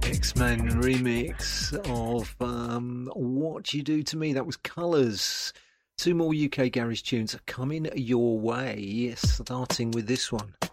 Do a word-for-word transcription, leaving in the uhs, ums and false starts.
X-Men remix of um, What You Do To Me. That was Colours. Two more U K garage tunes are coming your way, starting with this one.